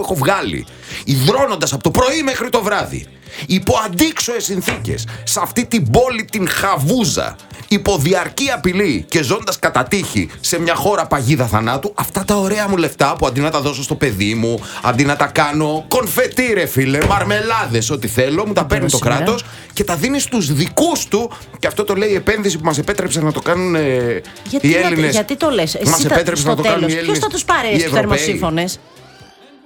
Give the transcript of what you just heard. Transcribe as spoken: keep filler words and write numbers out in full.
έχω βγάλει, υδρώνοντας από το πρωί μέχρι το βράδυ, υπό αντίξωες συνθήκες, σε αυτή την πόλη την χαβούζα, υπό διαρκή απειλή και ζώντας κατά τύχη σε μια χώρα παγίδα θανάτου, αυτά τα ωραία μου λεφτά που αντί να τα δώσω στο παιδί μου, αντί να τα κάνω κονφετί ρε φίλε, μαρμελάδες, ό,τι θέλω, μου τα παίρνει το κράτος και τα δίνει στους δικούς του. Και αυτό το λέει η επένδυση που μας επέτρεψαν να το κάνουν ε, γιατί οι Έλληνες. Γιατί το λες, μας εσύ επέτρεψαν να το κάνουν οι Έλληνες. Ποιος θα τους πάρει στους θερμοσύφωνες?